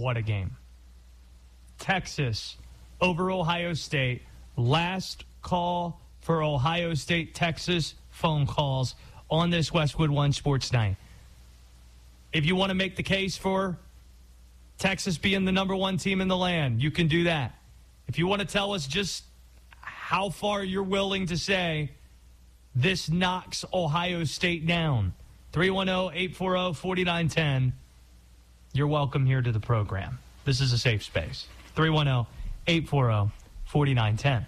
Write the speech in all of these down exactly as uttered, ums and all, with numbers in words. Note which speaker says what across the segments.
Speaker 1: what a game. Texas over Ohio State. Last call for Ohio State, Texas phone calls on this Westwood One Sports Night. If you want to make the case for Texas being the number one team in the land, you can do that. If you want to tell us just how far you're willing to say this knocks Ohio State down, three one zero, eight four zero, four nine one zero, you're welcome here to the program. This is a safe space. three one zero, eight four zero, four nine one zero.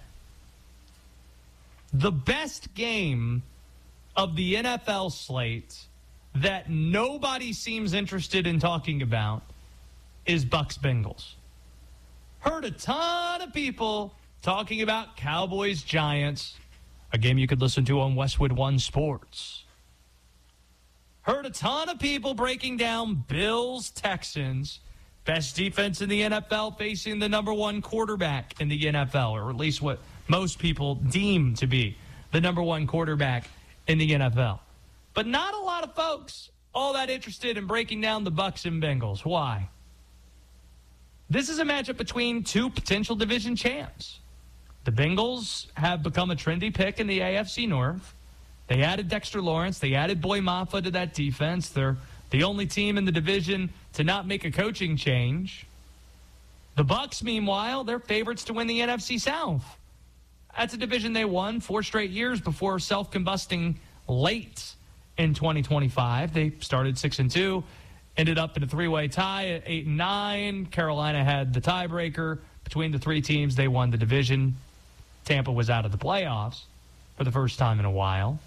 Speaker 1: The best game of the N F L slate that nobody seems interested in talking about is Bucs Bengals. Heard a ton of people talking about Cowboys Giants, a game you could listen to on Westwood One Sports. Heard a ton of people breaking down Bills Texans, best defense in the N F L facing the number one quarterback in the N F L, or at least what most people deem to be the number one quarterback in the N F L. But not a lot of folks all that interested in breaking down the Bucs and Bengals. Why? This is a matchup between two potential division champs. The Bengals have become a trendy pick in the A F C North. They added Dexter Lawrence. They added Boy Maffa to that defense. They're the only team in the division to not make a coaching change. The Bucs, meanwhile, they're favorites to win the N F C South. That's a division they won four straight years before self-combusting late in twenty twenty-five. They started six and two, ended up in a three-way tie at eight and nine. Carolina had the tiebreaker between the three teams. They won the division. Tampa was out of the playoffs for the first time in a while.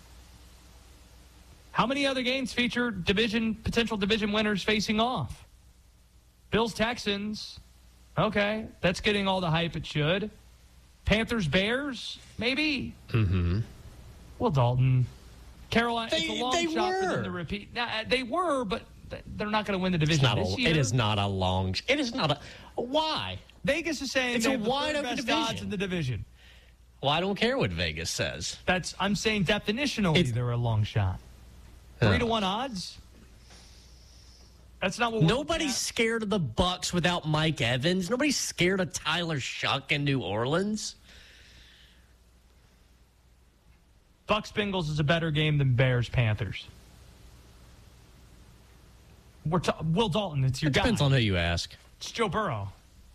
Speaker 1: How many other games feature division potential division winners facing off? Bills Texans. Okay, that's getting all the hype it should. Panthers Bears, maybe.
Speaker 2: Mm-hmm.
Speaker 1: Well, Dalton, Carolina.
Speaker 2: They,
Speaker 1: it's a long
Speaker 2: they
Speaker 1: shot
Speaker 2: were.
Speaker 1: for them to repeat. Now, they were, but they're not going to win the division
Speaker 2: Not
Speaker 1: this
Speaker 2: a,
Speaker 1: year.
Speaker 2: it is not a long. It is not a. Why?
Speaker 1: Vegas is saying
Speaker 2: It's
Speaker 1: they
Speaker 2: a
Speaker 1: have the
Speaker 2: wide
Speaker 1: third
Speaker 2: open
Speaker 1: best
Speaker 2: division.
Speaker 1: odds in the division.
Speaker 2: Well, I don't care what Vegas says.
Speaker 1: That's I'm saying definitionally
Speaker 2: It's-
Speaker 1: they're a long shot. Three to one odds. That's not what we're
Speaker 2: Nobody's scared of the Bucs without Mike Evans. Nobody's scared of Tyler Shuck in New Orleans.
Speaker 1: Bucs Bengals is a better game than Bears Panthers. We're ta- Will Dalton, it's your
Speaker 2: It
Speaker 1: guy.
Speaker 2: depends on who you ask.
Speaker 1: It's Joe Burrow,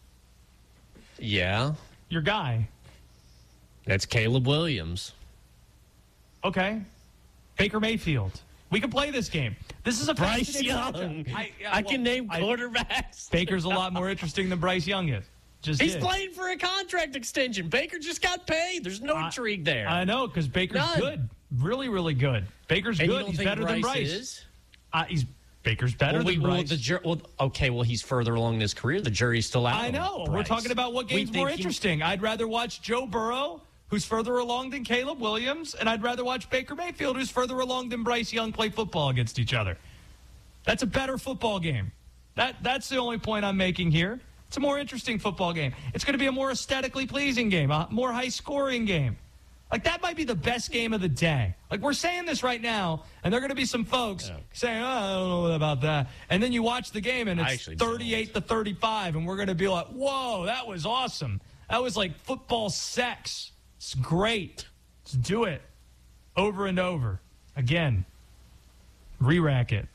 Speaker 2: Yeah,
Speaker 1: your guy.
Speaker 2: that's Caleb Williams.
Speaker 1: Okay. Baker Mayfield. We can play this game. This is a
Speaker 2: Bryce
Speaker 1: fascinating
Speaker 2: Young.
Speaker 1: matchup.
Speaker 2: I,
Speaker 1: I,
Speaker 2: can
Speaker 1: well,
Speaker 2: name
Speaker 1: I-
Speaker 2: quarterbacks.
Speaker 1: Baker's a lot more interesting than Bryce Young is. Just
Speaker 2: He's
Speaker 1: is.
Speaker 2: playing for a contract extension. Baker just got paid. There's no
Speaker 1: I-
Speaker 2: intrigue there.
Speaker 1: I know, because Baker's
Speaker 2: None.
Speaker 1: good. Really, really good. Baker's
Speaker 2: and you
Speaker 1: good.
Speaker 2: don't
Speaker 1: He's
Speaker 2: think
Speaker 1: better than
Speaker 2: Bryce
Speaker 1: Bryce.
Speaker 2: is?
Speaker 1: Uh, he's Baker's better
Speaker 2: Well, we,
Speaker 1: than
Speaker 2: well,
Speaker 1: Bryce.
Speaker 2: the jur- well, okay, well, he's further along in his career. The jury's still out.
Speaker 1: I
Speaker 2: on
Speaker 1: know. We're
Speaker 2: Bryce.
Speaker 1: talking about what
Speaker 2: We
Speaker 1: game's more
Speaker 2: think he-
Speaker 1: interesting. I'd rather watch Joe Burrow, who's further along than Caleb Williams, and I'd rather watch Baker Mayfield, who's further along than Bryce Young, play football against each other. That's a better football game. That That's the only point I'm making here. It's a more interesting football game. It's going to be a more aesthetically pleasing game, a more high-scoring game. Like, that might be the best game of the day. Like, we're saying this right now, and there are going to be some folks
Speaker 2: Yeah.
Speaker 1: saying, oh, I don't know about that. And then you watch the game, and
Speaker 2: I
Speaker 1: it's
Speaker 2: actually
Speaker 1: thirty-eight to thirty-five, and we're going to be like, whoa, that was awesome. That was like football sex. It's great. Let's do it over and over. Again, re-rack it.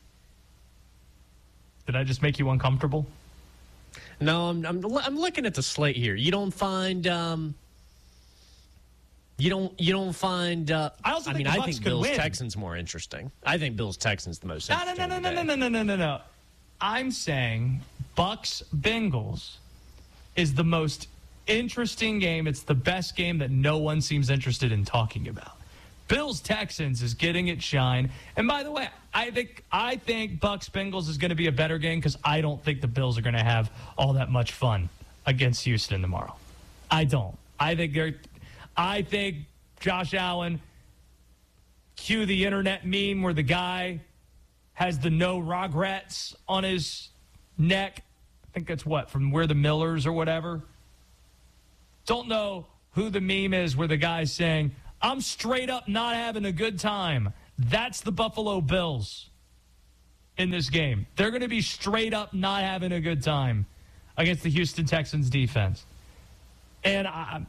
Speaker 1: Did I just make you uncomfortable?
Speaker 2: No, I'm, I'm I'm looking at the slate here. You don't find um, you don't you don't find. Uh,
Speaker 1: I also
Speaker 2: I
Speaker 1: think
Speaker 2: mean,
Speaker 1: the
Speaker 2: I
Speaker 1: Bucs
Speaker 2: think
Speaker 1: could
Speaker 2: Bills
Speaker 1: win.
Speaker 2: Texans more interesting. I think Bills Texans the most
Speaker 1: No, no,
Speaker 2: interesting.
Speaker 1: no, no, no, no, no, no, no, no. I'm saying Bucs Bengals is the most interesting game. It's the best game that no one seems interested in talking about. Bills Texans is getting its shine. And by the way, I think I think Bucs Bengals is going to be a better game because I don't think the Bills are going to have all that much fun against Houston tomorrow. I don't. I think they're. I think Josh Allen. Cue the internet meme where the guy has the no regrets on his neck. I think that's what, from We're the Millers or whatever. Don't know who the meme is where the guy's saying, I'm straight up not having a good time. That's the Buffalo Bills. in this game. They're going to be straight up not having a good time against the Houston Texans defense. And I,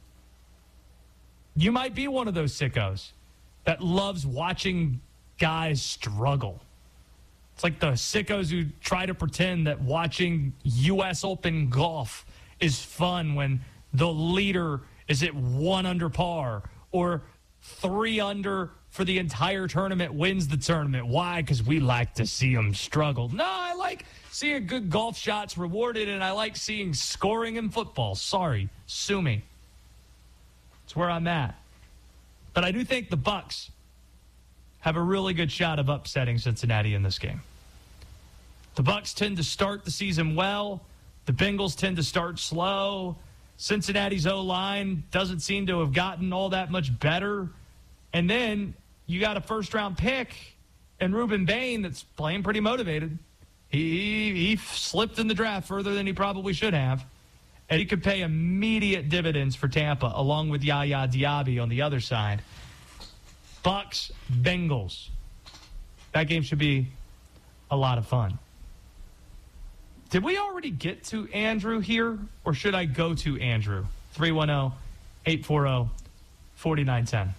Speaker 1: you might be one of those sickos that loves watching guys struggle. It's like the sickos who try to pretend that watching U S Open golf is fun when the leader is at one under par or three under for the entire tournament wins the tournament. Why? Because we like to see them struggle. No, I like seeing good golf shots rewarded, and I like seeing scoring in football. Sorry, sue me. It's where I'm at. But I do think the Bucs have a really good shot of upsetting Cincinnati in this game. The Bucs tend to start the season well. The Bengals tend to start slow. Cincinnati's O-line doesn't seem to have gotten all that much better. And then you got a first-round pick and Reuben Bain that's playing pretty motivated. He, he slipped in the draft further than he probably should have. And he could pay immediate dividends for Tampa, along with Yaya Diaby on the other side. Bucs, Bengals. That game should be a lot of fun. Did we already get to Andrew here, or should I go to Andrew? three one zero, eight four zero, four nine one zero.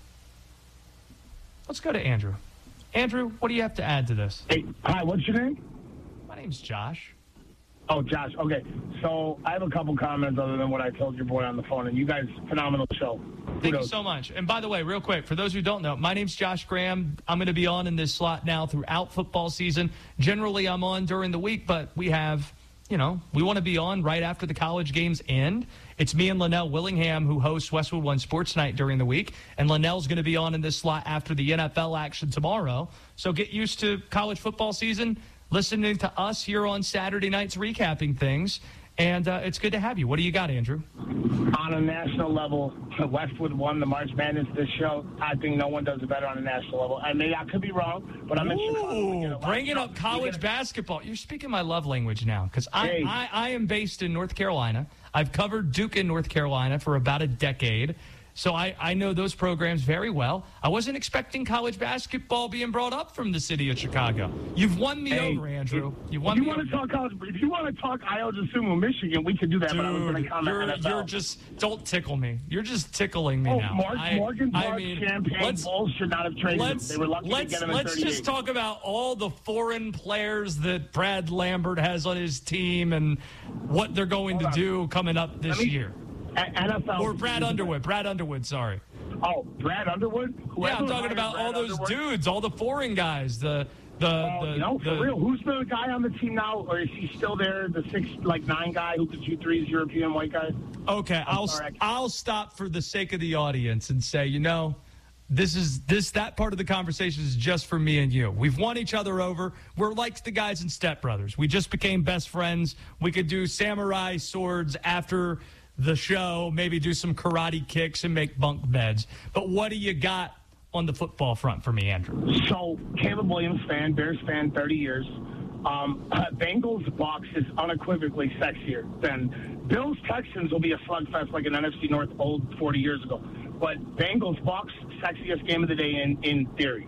Speaker 1: Let's go to Andrew. Andrew, what do you have to add to this?
Speaker 3: Hey, hi, what's your name?
Speaker 1: My name's Josh.
Speaker 3: Oh, Josh. Okay, so I have a couple comments other than what I told your boy on the phone, and you guys, phenomenal show.
Speaker 1: Thank you so much. And by the way, real quick, for those who don't know, my name's Josh Graham. I'm going to be on in this slot now throughout football season. Generally, I'm on during the week, but we have, you know, we want to be on right after the college games end. It's me and Linnell Willingham who hosts Westwood One Sports Night during the week, and Linnell's going to be on in this slot after the N F L action tomorrow. So get used to college football season, listening to us here on Saturday nights recapping things. And uh, it's good to have you. What do you got, Andrew?
Speaker 3: On a national level, Westwood won the March Madness this show. I think no one does it better on a national level. I mean, I could be wrong, but I'm in Chicago.
Speaker 1: Bringing up college basketball. You're speaking my love language now, because I,
Speaker 3: Hey.
Speaker 1: I, I am based in North Carolina. I've covered Duke in North Carolina for about a decade. So I, I know those programs very well. I wasn't expecting college basketball being brought up from the city of Chicago. You've won me
Speaker 3: Hey,
Speaker 1: over, Andrew.
Speaker 3: If,
Speaker 1: You won
Speaker 3: if you
Speaker 1: me
Speaker 3: want to
Speaker 1: over.
Speaker 3: talk college, if you want to talk Iowa Sumo, Michigan, we could do that. but I was going
Speaker 1: Dude,
Speaker 3: to comment
Speaker 1: you're,
Speaker 3: N F L.
Speaker 1: you're just, don't tickle me. You're just tickling me
Speaker 3: Oh,
Speaker 1: now.
Speaker 3: Mark,
Speaker 1: I,
Speaker 3: Morgan
Speaker 1: I
Speaker 3: Park,
Speaker 1: mean,
Speaker 3: Champagne
Speaker 1: let's,
Speaker 3: Bulls should not have traded him.
Speaker 1: let's,
Speaker 3: They were lucky to
Speaker 1: let's,
Speaker 3: get him in
Speaker 1: let's
Speaker 3: thirty
Speaker 1: just
Speaker 3: days.
Speaker 1: talk about all the foreign players that Brad Lambert has on his team and what they're going
Speaker 3: Hold
Speaker 1: to
Speaker 3: on.
Speaker 1: do coming up this
Speaker 3: Let me-
Speaker 1: year.
Speaker 3: A- N F L.
Speaker 1: Or Brad Underwood. Brad Underwood, sorry.
Speaker 3: Oh, Brad Underwood?
Speaker 1: Yeah,
Speaker 3: Whoever
Speaker 1: I'm talking
Speaker 3: hired
Speaker 1: about
Speaker 3: Brad
Speaker 1: all those
Speaker 3: Underwood-
Speaker 1: dudes, all the foreign guys, the the
Speaker 3: Oh,
Speaker 1: the,
Speaker 3: you know, for
Speaker 1: the-
Speaker 3: real. Who's the guy on the team now, or is he still there? The six, like nine guy who could shoot threes, European white guy.
Speaker 1: Okay, I'll
Speaker 3: sorry.
Speaker 1: I'll stop for the sake of the audience and say, you know, this is this that part of the conversation is just for me and you. We've won each other over. We're like the guys in Step Brothers. We just became best friends. We could do samurai swords after the show, maybe do some karate kicks and make bunk beds. But what do you got on the football front for me, Andrew?
Speaker 3: So, Caleb Williams fan, Bears fan, thirty years. Um, Bengals Bucs is unequivocally sexier than Bills Texans will be a slugfest like an N F C North old forty years ago. But Bengals Bucs, sexiest game of the day in, in theory.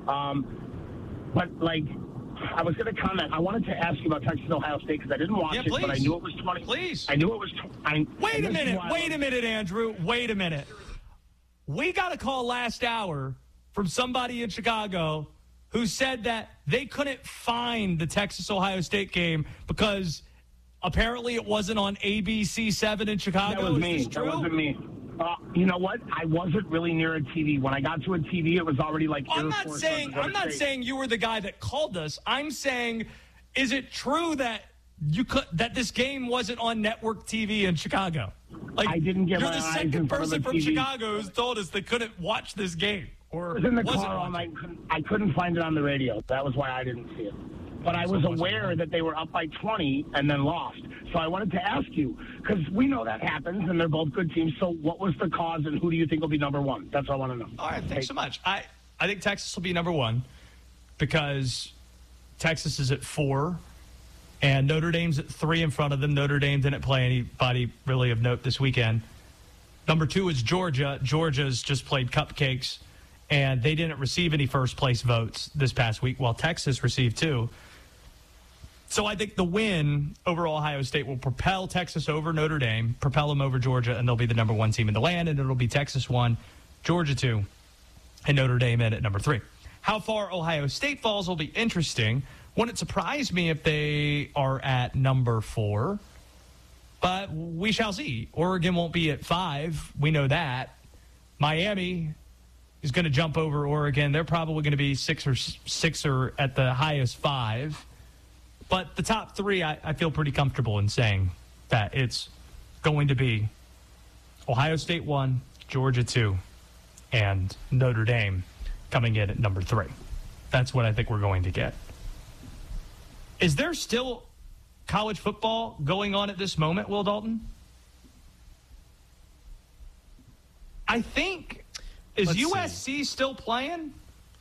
Speaker 3: Um, but, like, I was going to comment. I wanted to ask you about Texas Ohio State because I didn't watch
Speaker 1: Yeah,
Speaker 3: it, but I
Speaker 1: please.
Speaker 3: knew it was twenty.
Speaker 1: Please.
Speaker 3: I knew it was. Tw- I,
Speaker 1: Wait
Speaker 3: and
Speaker 1: a
Speaker 3: this is
Speaker 1: minute.
Speaker 3: why I
Speaker 1: Wait
Speaker 3: was-
Speaker 1: a minute, Andrew. Wait a minute. We got a call last hour from somebody in Chicago who said that they couldn't find the Texas-Ohio State game because apparently it wasn't on A B C seven in Chicago.
Speaker 3: That was
Speaker 1: Is
Speaker 3: me.
Speaker 1: this
Speaker 3: That
Speaker 1: true?
Speaker 3: wasn't me. Uh, you know what? I wasn't really near a T V. When I got to a T V, it was already like.
Speaker 1: I'm
Speaker 3: Air
Speaker 1: not
Speaker 3: Force
Speaker 1: saying
Speaker 3: One to
Speaker 1: I'm not
Speaker 3: State.
Speaker 1: saying you were the guy that called us. I'm saying, is it true that you could that this game wasn't on network T V in Chicago? Like
Speaker 3: I didn't get
Speaker 1: you're
Speaker 3: my
Speaker 1: the
Speaker 3: eyes
Speaker 1: second
Speaker 3: in front of
Speaker 1: person
Speaker 3: the
Speaker 1: from
Speaker 3: T V.
Speaker 1: Chicago who's told us they couldn't watch this game or
Speaker 3: I was in the
Speaker 1: wasn't
Speaker 3: car all
Speaker 1: watching.
Speaker 3: night. Couldn't- I couldn't find it on the radio. That was why I didn't see it. But I was aware that they were up by twenty and then lost. So I wanted to ask you, because we know that happens, and they're both good teams. So what was the cause, and who do you think will be number one? That's what I want to know.
Speaker 1: All right, thanks so much. I, I think Texas will be number one because Texas is at four and Notre Dame's at three in front of them. Notre Dame didn't play anybody really of note this weekend. Number two is Georgia. Georgia's just played cupcakes and they didn't receive any first-place votes this past week, while Texas received two. So I think the win over Ohio State will propel Texas over Notre Dame, propel them over Georgia, and they'll be the number one team in the land, and it'll be Texas one, Georgia two, and Notre Dame in at number three. How far Ohio State falls will be interesting. Wouldn't surprise me if they are at number four, but we shall see. Oregon won't be at five. We know that. Miami is going to jump over Oregon. They're probably going to be six or six or at the highest five. But the top three, I, I feel pretty comfortable in saying that it's going to be Ohio State one, Georgia two, and Notre Dame coming in at number three. That's what I think we're going to get. Is there still college football going on at this moment, Will Dalton? I think, is
Speaker 2: Let's
Speaker 1: U S C
Speaker 2: see.
Speaker 1: still playing?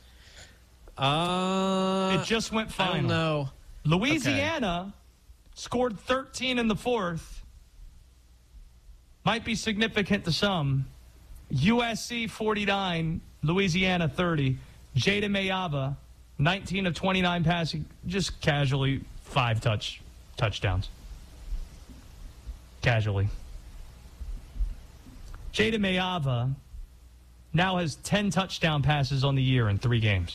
Speaker 2: Uh,
Speaker 1: It just went final.
Speaker 2: I don't know.
Speaker 1: Louisiana okay. scored thirteen in the fourth. Might be significant to some. U S C forty-nine, Louisiana thirty. Jada Mayava, nineteen of twenty-nine passing, just casually five touch touchdowns. Casually. Jada Mayava now has ten touchdown passes on the year in three games.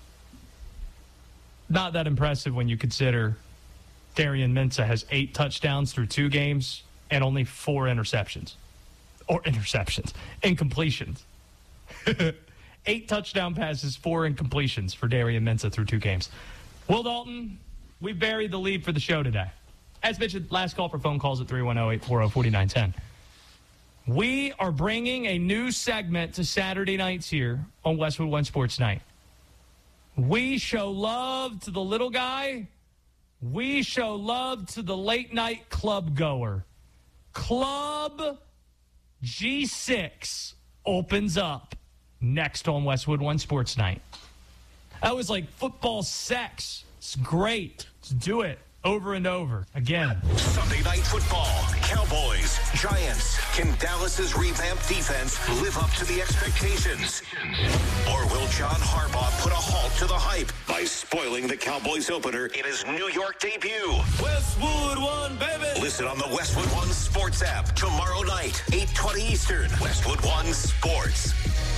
Speaker 1: Not that impressive when you consider Darian Mensah has eight touchdowns through two games and only four interceptions. Or interceptions. Incompletions. Eight touchdown passes, four incompletions for Darian Mensah through two games. Will Dalton, we buried the lead for the show today. As mentioned, last call for phone calls at three one zero, eight four zero, four nine one zero. We are bringing a new segment to Saturday nights here on Westwood One Sports Night. We show love to the little guy. We show love to the late night club goer. Club G six opens up next on Westwood One Sports Night. That was like football sex. It's great. Let's do it over and over again.
Speaker 4: Sunday Night Football. Cowboys, Giants. Can Dallas's revamped defense live up to the expectations? Or will John Harbaugh put a halt to the hype by spoiling the Cowboys opener in his New York debut?
Speaker 5: Westwood One, baby!
Speaker 4: Listen on the Westwood One Sports app tomorrow night, eight twenty Eastern. Westwood One Sports.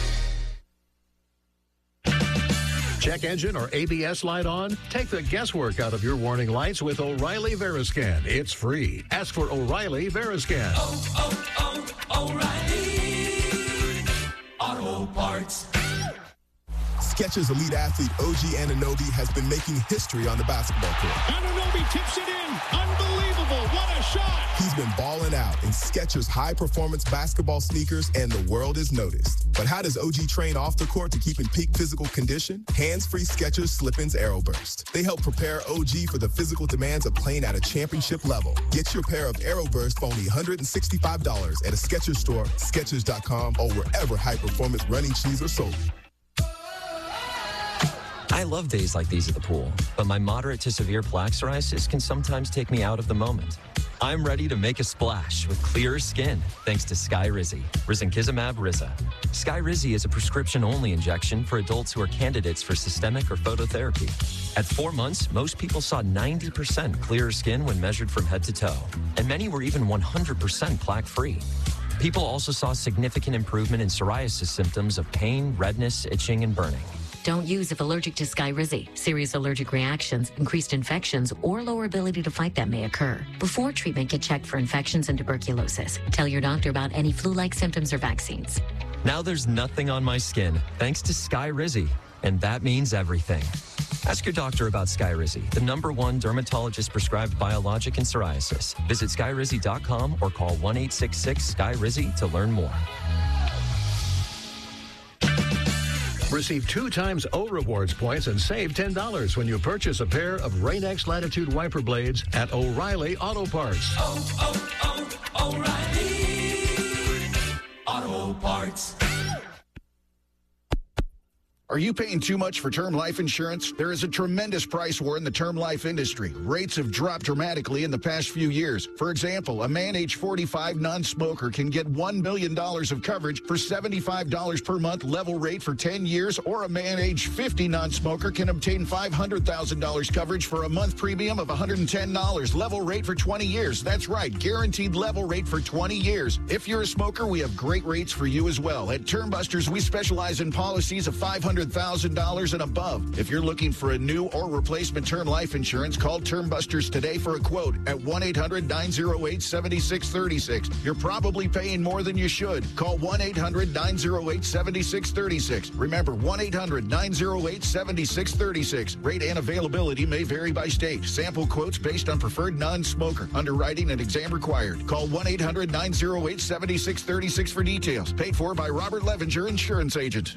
Speaker 6: Check engine or A B S light on? Take the guesswork out of your warning lights with O'Reilly Veriscan. It's free. Ask for O'Reilly Veriscan.
Speaker 5: Oh, oh, oh, O'Reilly Auto Parts.
Speaker 7: Skechers elite athlete O G Anunoby has been making history on the basketball court.
Speaker 8: Anunoby tips it in. Unbelievable. What a shot.
Speaker 7: He's been balling out in Skechers high-performance basketball sneakers, and the world is noticed. But how does O G train off the court to keep in peak physical condition? Hands-free Skechers Slip-ins Aeroburst. They help prepare O G for the physical demands of playing at a championship level. Get your pair of Aeroburst for only one hundred sixty-five dollars at a Skechers store, Skechers dot com, or wherever high-performance running shoes are sold.
Speaker 9: I love days like these at the pool, but my moderate to severe plaque psoriasis can sometimes take me out of the moment. I'm ready to make a splash with clearer skin thanks to Skyrizi, risankizumab Riza. Skyrizi is a prescription-only injection for adults who are candidates for systemic or phototherapy. At four months, most people saw ninety percent clearer skin when measured from head to toe, and many were even one hundred percent plaque-free. People also saw significant improvement in psoriasis symptoms of pain, redness, itching, and burning.
Speaker 10: Don't use if allergic to Skyrizi. Serious allergic reactions, increased infections, or lower ability to fight them may occur. Before treatment, get checked for infections and tuberculosis. Tell your doctor about any flu-like symptoms or vaccines.
Speaker 9: Now there's nothing on my skin thanks to Skyrizi, and that means everything. Ask your doctor about Skyrizi, the number one dermatologist-prescribed biologic in psoriasis. Visit skyrizi dot com or call one eight six six S K Y R I Z I to learn more.
Speaker 6: Receive two times O Rewards points and save ten dollars when you purchase a pair of Rain-X Latitude wiper blades at O'Reilly Auto Parts.
Speaker 5: Oh, oh, oh, O'Reilly Auto Parts.
Speaker 11: Are you paying too much for term life insurance? There is a tremendous price war in the term life industry. Rates have dropped dramatically in the past few years. For example, a man age forty-five non-smoker can get one million dollars of coverage for seventy-five dollars per month level rate for ten years, or a man age fifty non-smoker can obtain five hundred thousand dollars coverage for a month premium of one hundred ten dollars level rate for twenty years. That's right, guaranteed level rate for twenty years. If you're a smoker, we have great rates for you as well. At Term Busters, we specialize in policies of five hundred thousand dollars and above. If you're looking for a new or replacement term life insurance, call Term Busters today for a quote at one eight hundred nine oh eight seven six three six. You're probably paying more than you should. Call one eight hundred nine oh eight seven six three six. Remember, one eight hundred nine oh eight seven six three six. Rate and availability may vary by state. Sample quotes based on preferred non-smoker. Underwriting and exam required. Call one eight hundred nine oh eight seven six three six for details. Paid for by Robert Levenger, Insurance Agent.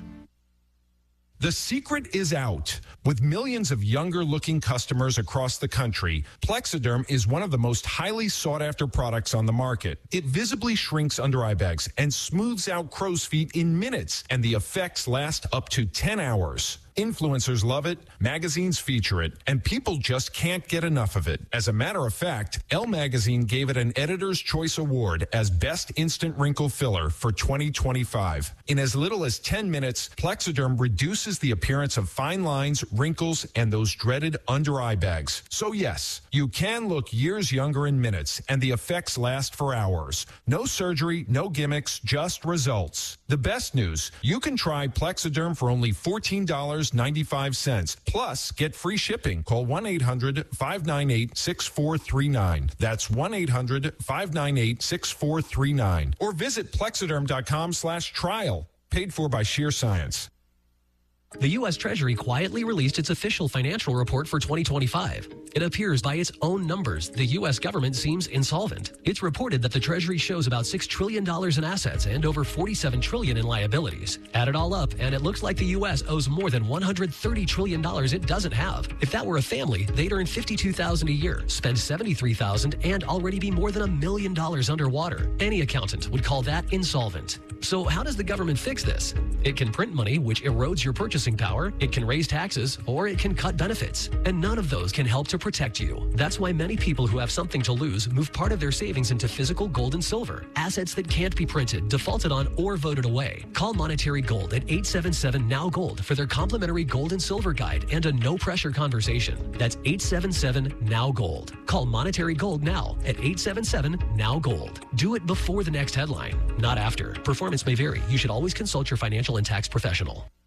Speaker 12: The secret is out. With millions of younger-looking customers across the country, Plexiderm is one of the most highly sought-after products on the market. It visibly shrinks under-eye bags and smooths out crow's feet in minutes, and the effects last up to ten hours. Influencers love it, magazines feature it, and people just can't get enough of it. As a matter of fact, Elle Magazine gave it an Editor's Choice Award as Best Instant Wrinkle Filler for twenty twenty-five. In as little as ten minutes, Plexiderm reduces the appearance of fine lines, wrinkles, and those dreaded under-eye bags. So yes, you can look years younger in minutes, and the effects last for hours. No surgery, no gimmicks, just results. The best news, you can try Plexiderm for only fourteen dollars and ninety-five cents. Plus, get free shipping. Call one eight hundred five nine eight six four three nine. That's one eight hundred five nine eight six four three nine. Or visit plexiderm.com slash trial. Paid for by Sheer Science.
Speaker 13: The U S Treasury quietly released its official financial report for twenty twenty-five. It appears by its own numbers, the U S government seems insolvent. It's reported that the Treasury shows about six trillion dollars in assets and over forty-seven trillion dollars in liabilities. Add it all up, and it looks like the U S owes more than one hundred thirty trillion dollars it doesn't have. If that were a family, they'd earn fifty-two thousand dollars a year, spend seventy-three thousand dollars, and already be more than a million dollars underwater. Any accountant would call that insolvent. So how does the government fix this? It can print money, which erodes your purchasing power, it can raise taxes, or it can cut benefits. And none of those can help to protect you. That's why many people who have something to lose move part of their savings into physical gold and silver, assets that can't be printed, defaulted on, or voted away. Call Monetary Gold at eight seven seven N O W Gold for their complimentary gold and silver guide and a no-pressure conversation. That's eight seven seven N O W Gold. Call Monetary Gold now at eight seven seven N O W Gold. Do it before the next headline, not after. Performance may vary. You should always consult your financial and tax professional.